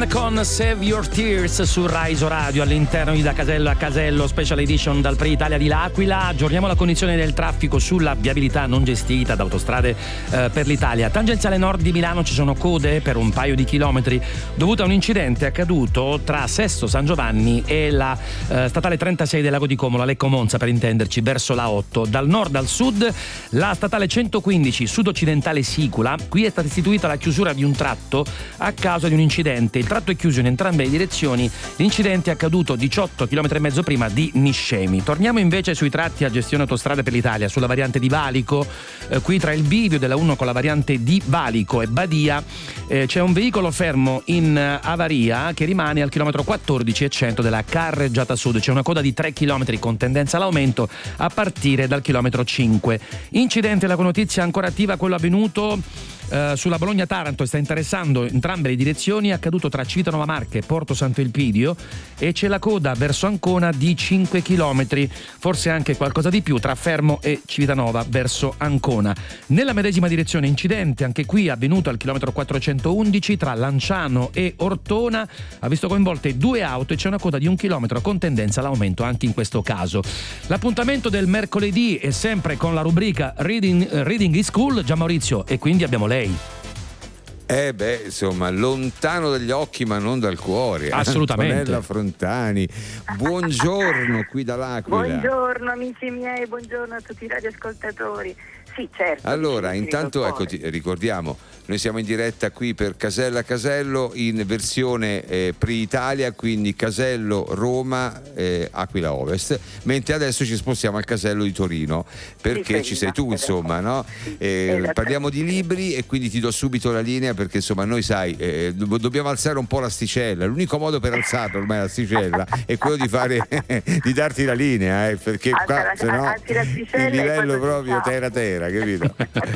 Band con Save Your Tears su Raiso Radio all'interno di Da Casello a Casello Special Edition dal Pre-Italia di L'Aquila. Aggiorniamo la condizione del traffico sulla viabilità non gestita da Autostrade per l'Italia. Tangenziale nord di Milano ci sono code per un paio di chilometri dovute a un incidente accaduto tra Sesto San Giovanni e la statale 36 del Lago di Como, la Lecco Monza per intenderci, verso la 8. Dal nord al sud la statale 115 sud-occidentale Sicula, qui è stata istituita la chiusura di un tratto a causa di un incidente. Il tratto è chiuso in entrambe le direzioni. L'incidente è accaduto 18 km e mezzo prima di Niscemi. Torniamo invece sui tratti a gestione Autostrade per l'Italia, sulla variante di Valico. Qui tra il bivio della 1 con la variante di Valico e Badia c'è un veicolo fermo in avaria che rimane al chilometro 14 e 100 della carreggiata sud. C'è una coda di 3 km con tendenza all'aumento a partire dal chilometro 5. Incidente, la notizia ancora attiva, quello avvenuto sulla Bologna-Taranto, sta interessando entrambe le direzioni, è accaduto tra Civitanova Marche e Porto Sant'Elpidio e c'è la coda verso Ancona di 5 km, forse anche qualcosa di più tra Fermo e Civitanova verso Ancona. Nella medesima direzione incidente, anche qui avvenuto al chilometro 411 tra Lanciano e Ortona, ha visto coinvolte 2 auto e c'è una coda di 1 chilometro con tendenza all'aumento anche in questo caso. L'appuntamento del mercoledì è sempre con la rubrica Reading is Cool, Gian Maurizio, e quindi abbiamo lei. Insomma, lontano dagli occhi ma non dal cuore. Assolutamente. Antonella Frontani, buongiorno qui dall'Aquila. Buongiorno amici miei, buongiorno a tutti i radioascoltatori. Sì, certo. Allora, intanto ecco, ricordiamo, noi siamo in diretta qui per Casello a Casello in versione Pre-Italia, quindi Casello, Roma, Aquila Ovest, mentre adesso ci spostiamo al Casello di Torino, perché ci sei tu, insomma, no? Parliamo di libri e quindi ti do subito la linea, perché insomma noi sai, dobbiamo alzare un po' l'asticella. L'unico modo per alzarla ormai l'asticella è quello di fare di darti la linea, perché qua sennò il livello proprio terra, capito?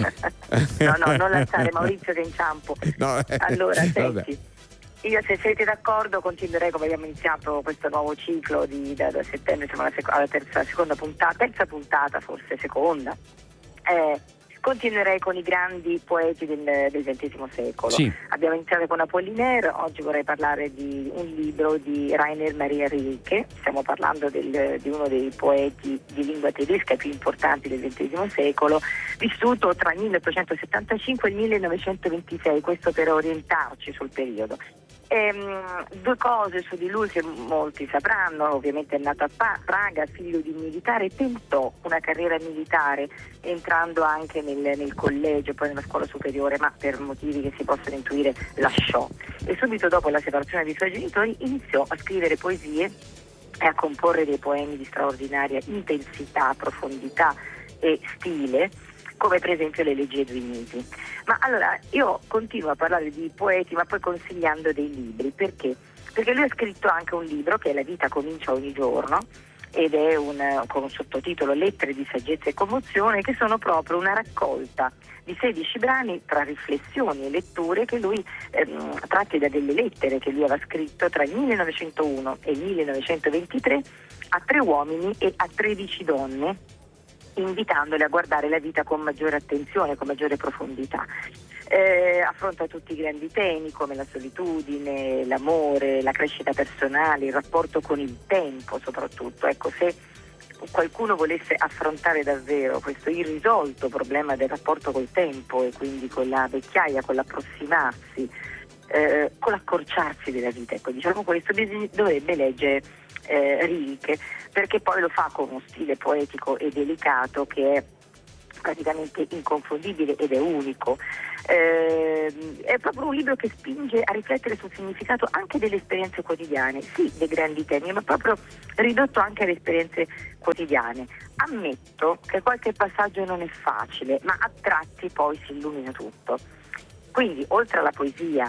No, non lanciare Maurizio che inciampo. No, allora, senti, vabbè. Io, se siete d'accordo, continuerei come abbiamo iniziato questo nuovo ciclo da settembre, siamo alla terza puntata, seconda. Continuerei con i grandi poeti del XX secolo. Sì. Abbiamo iniziato con Apollinaire, oggi vorrei parlare di un libro di Rainer Maria Rilke. Stiamo parlando di uno dei poeti di lingua tedesca più importanti del XX secolo, vissuto tra il 1875 e il 1926, questo per orientarci sul periodo. 2 cose su di lui che molti sapranno: ovviamente è nato a Praga, figlio di un militare, tentò una carriera militare entrando anche nel collegio, poi nella scuola superiore, ma per motivi che si possono intuire lasciò, e subito dopo la separazione dei suoi genitori iniziò a scrivere poesie e a comporre dei poemi di straordinaria intensità, profondità e stile, come per esempio le Elegie Dviniti. Ma allora io continuo a parlare di poeti, ma poi consigliando dei libri. Perché? Perché lui ha scritto anche un libro che è La vita comincia ogni giorno, ed è con un sottotitolo Lettere di saggezza e commozione, che sono proprio una raccolta di 16 brani tra riflessioni e letture che lui tratti da delle lettere che lui aveva scritto tra il 1901 e il 1923 a 3 uomini e a 13 donne, invitandole a guardare la vita con maggiore attenzione, con maggiore profondità. Affronta tutti i grandi temi come la solitudine, l'amore, la crescita personale, il rapporto con il tempo soprattutto. Ecco, se qualcuno volesse affrontare davvero questo irrisolto problema del rapporto col tempo, e quindi con la vecchiaia, con l'approssimarsi, con l'accorciarsi della vita, ecco, diciamo questo, dovrebbe leggere Rilke, perché poi lo fa con uno stile poetico e delicato che è praticamente inconfondibile ed è unico. È proprio un libro che spinge a riflettere sul significato anche delle esperienze quotidiane, sì, dei grandi temi, ma proprio ridotto anche alle esperienze quotidiane. Ammetto che qualche passaggio non è facile, ma a tratti poi si illumina tutto. Quindi, oltre alla poesia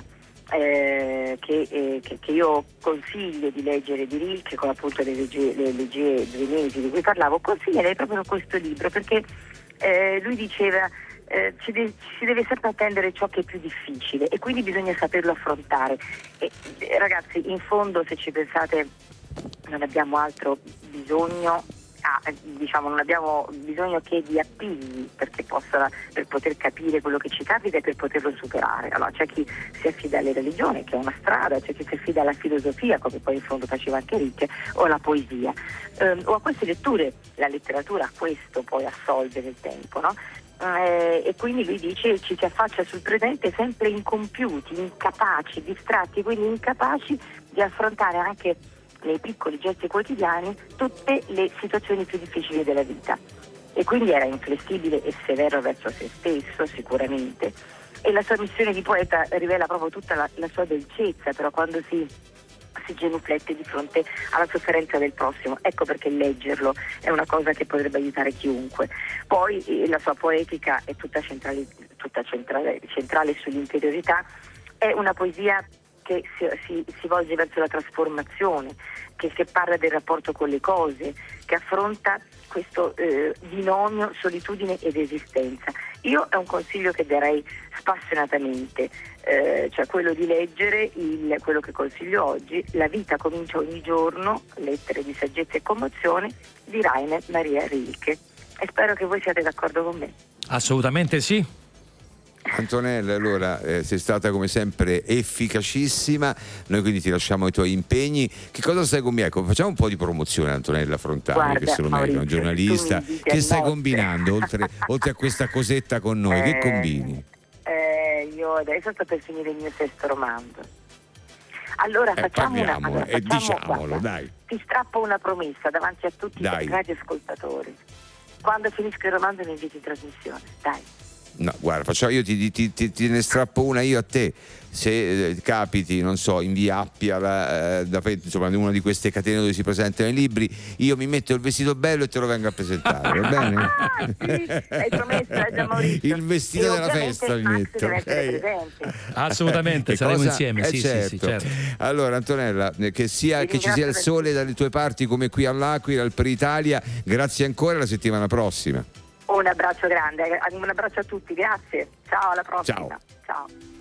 che io consiglio di leggere di Rilke, con appunto le Elegie Dviniti di cui parlavo, consiglierei proprio questo libro, perché lui diceva si deve sempre attendere ciò che è più difficile e quindi bisogna saperlo affrontare. E, ragazzi, in fondo, se ci pensate, non abbiamo altro bisogno, diciamo, non abbiamo bisogno che di appigli per poter capire quello che ci capita e per poterlo superare. Allora c'è chi si affida alle religioni, che è una strada, c'è chi si affida alla filosofia, come poi in fondo faceva anche Rilke, o alla poesia, o a queste letture. La letteratura a questo poi assolve nel tempo, no? E quindi lui dice ci si affaccia sul presente sempre incompiuti, incapaci, distratti, quindi incapaci di affrontare anche nei piccoli gesti quotidiani tutte le situazioni più difficili della vita. E quindi era inflessibile e severo verso se stesso sicuramente, e la sua missione di poeta rivela proprio tutta la sua dolcezza, però quando si genuflette di fronte alla sofferenza del prossimo. Ecco perché leggerlo è una cosa che potrebbe aiutare chiunque. Poi la sua poetica è tutta centrale sull'interiorità, è una poesia che si volge verso la trasformazione, che parla del rapporto con le cose, che affronta questo binomio solitudine ed esistenza. Io è un consiglio che darei spassionatamente, cioè quello di leggere quello che consiglio oggi, La vita comincia ogni giorno, lettere di saggezza e commozione di Rainer Maria Rilke, e spero che voi siate d'accordo con me. Assolutamente sì. Antonella, allora sei stata come sempre efficacissima, noi quindi ti lasciamo ai tuoi impegni. Che cosa stai combinando? Ecco, facciamo un po' di promozione a Antonella Frontale. Guarda, che se lo merita, un giornalista. Che stai combinando oltre a questa cosetta con noi? Che combini? Io adesso sto per finire il mio 6º romanzo. Allora facciamo diciamolo, guarda, dai. Ti strappo una promessa davanti a tutti i radioascoltatori. Quando finisco il romanzo mi inviti in trasmissione, dai. No, guarda, io ti ne strappo una io a te. Se capiti, non so, in via Appia, insomma, in una di queste catene dove si presentano i libri, io mi metto il vestito bello e te lo vengo a presentare, va bene? Sì, hai promesso, già Maurizio. Il vestito della festa mi metto. Okay. Assolutamente, saremo insieme. Sì, certo. sì, certo. Allora, Antonella, che ci sia il sole dalle tue parti come qui all'Aquila, al Italia. Grazie ancora, la settimana prossima. Un abbraccio grande, un abbraccio a tutti, grazie. Ciao, alla prossima. Ciao. Ciao.